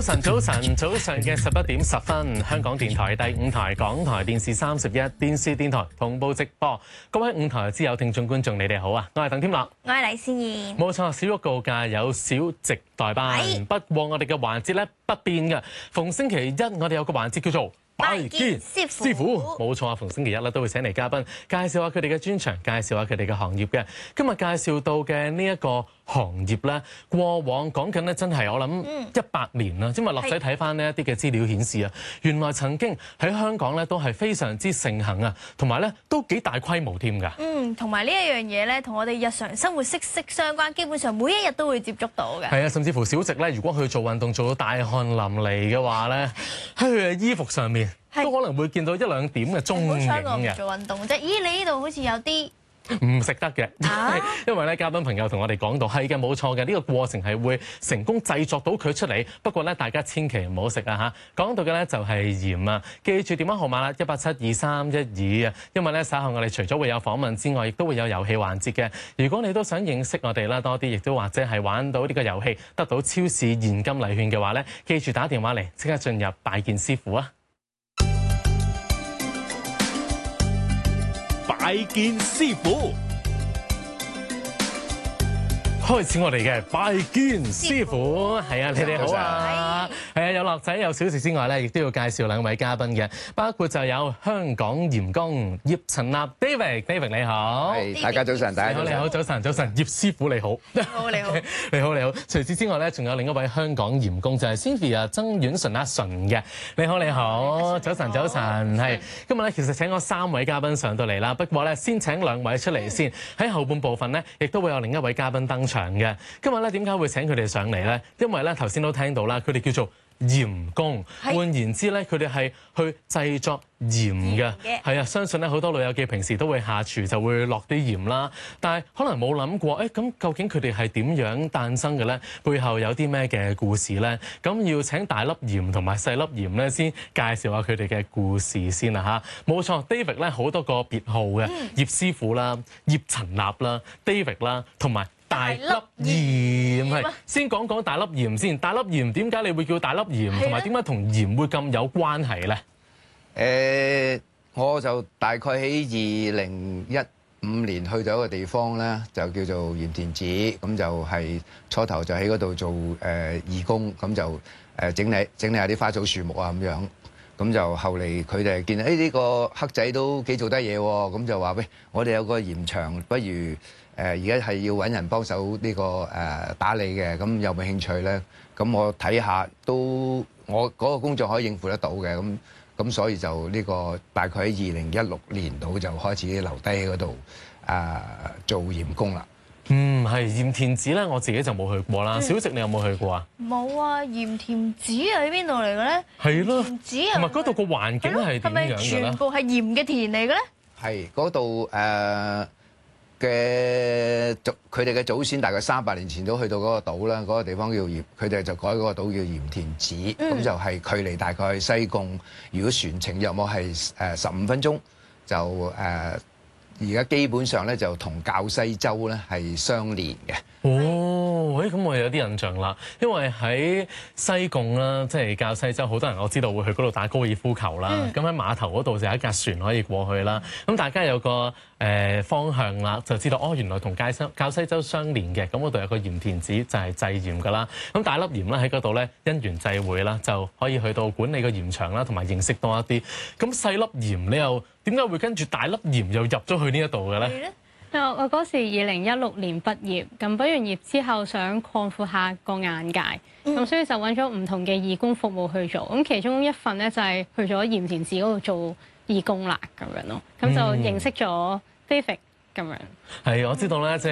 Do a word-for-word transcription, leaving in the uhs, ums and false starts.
晨，早晨，早上嘅十一點十分，香港電台第五台、港台電視三十一、電視電台同步直播。各位五台之友聽眾觀眾，你哋好啊！我係鄧添樂， 我係黎思燕。 冇錯，小玉告假有小值代班。不過我哋嘅環節咧不變嘅，逢星期一我哋有個環節叫做拜見師傅，師傅冇錯啊！逢星期一咧都會請嚟嘉賓介紹下佢哋嘅專長，介紹下佢哋嘅行業嘅。今日介紹到嘅呢一個行業咧，過往講緊咧真係我諗一百年啦，因為樂仔睇翻呢一啲嘅資料顯示啊，原來曾經喺香港咧都係非常之盛行啊，同埋咧都幾大規模添㗎。 嗯，同埋呢一樣嘢咧，同我哋日常生活息息相關，基本上每一日都會接觸到嘅。 係啊，甚至乎小值咧，如果去做運動做到大汗淋漓嘅話咧，喺佢嘅衣服上面都可能會見到一兩點嘅蹤影嘅。 做運動啫，咦？你呢度好似有啲唔食得嘅， 啊、 因為咧嘉賓朋友同我哋講到係嘅，冇錯嘅，呢、這個過程係會成功製作到佢出嚟。不過咧，大家千祈唔好食啊嚇！講到嘅咧就係鹽啊，記住電話號碼啦，一八七二三一二啊。因為咧稍後我哋除咗會有訪問之外，亦都會有遊戲環節嘅。如果你都想認識我哋啦多啲，亦都或者係玩到呢個遊戲得到超市現金禮券嘅話咧，記住打電話嚟，即刻進入拜見師傅啊！ 拜見師傅， 開始我哋嘅拜見師傅，係啊，你哋好啊，係啊，有樂仔有小食之外咧，亦都要介紹兩位嘉賓嘅，包括就有香港鹽工葉陳立 David，David 你好， 係大家早晨，大家你好，早晨，早晨，葉師傅你好， 你好，你好， 你好，你好。除此之外咧，仲有另一位香港鹽工就係 Cynthia 曾婉純阿純嘅，你好，你好，早晨，早晨，係今日咧，其實請咗三位嘉賓上到嚟啦，不過咧，先請兩位出嚟先，喺後半部分咧，亦都會有另一位嘉賓登場嘅。今日咧點解會請佢哋上嚟咧？因為咧頭先都聽到啦，佢哋叫做鹽工，換言之咧，佢哋係去製作鹽嘅，係啊，相信咧好多老友記平時都會下廚就會落啲鹽啦，但係可能冇諗過，誒咁究竟佢哋係點樣誕生嘅咧？背後有啲咩嘅故事咧？咁要請大粒鹽同埋細粒鹽咧，先介紹下佢哋嘅故事先啦嚇。冇錯 ，David 咧好多個別號嘅，葉師傅啦、葉陳立啦、David 啦，同埋大粒鹽。係先講講大粒鹽先。大粒鹽點解你會叫大粒鹽，同埋點解同鹽會咁有關係咧？ 誒、呃，我就大概喺二零一五年去到一個地方咧，就叫做鹽田梓，咁就係初頭就喺嗰度做誒、呃、義工，咁就誒整理整理下啲花草樹木啊咁樣，咁就後嚟佢哋見誒呢、哎這個黑仔都幾做得嘢喎，咁就話喂，我哋有個鹽場，不如誒而家係要揾人幫手呢個誒、呃、打理嘅，咁有冇興趣咧？咁我睇下都我嗰個工作可以應付得到嘅咁。咁所以就呢個大概喺二零一六年度就開始留低喺嗰度啊做鹽工啦。 嗯，係鹽田梓咧，我自己就冇去過啦。小食你有冇去過啊？ 冇啊！鹽田梓喺邊度嚟嘅咧？ 係咯， 鹽田梓同埋嗰度個環境係點樣嘅咧？ 係咪全部係鹽嘅田嚟嘅咧？ 係嗰度誒嘅祖，佢哋嘅祖先大概三百年前都去到嗰個島啦，嗰、嗰個地方叫鹽，佢哋就改嗰個島叫鹽田梓，咁、嗯、就係距離大概西貢，如果船程約莫係誒十五分鐘，就誒而家基本上咧就同滘西洲咧係相連嘅。 哦，誒咁我有啲印象啦，因為喺西貢啦，即係滘西洲，好多人我知道會去嗰度打高爾夫球啦。咁喺、嗯、碼頭嗰度就有一架船可以過去啦。咁大家有個誒、呃、方向啦，就知道哦，原來同滘西滘西洲相連嘅。咁嗰度有個鹽田梓就係製鹽噶啦。咁大粒鹽啦喺嗰度咧因緣際會啦，就可以去到管理個鹽場啦，同埋認識多一啲。咁細粒鹽你又點解會跟住大粒鹽又入咗去呢一度嘅咧？ 我我嗰時二零一六年畢業，咁畢完業之後想擴闊下個眼界，咁、嗯、所以就揾咗唔同嘅義工服務去做。咁其中一份咧就係去咗鹽田梓嗰度做義工啦，咁樣咯。咁就認識咗 David 咁樣。 係，我知道咧，即係。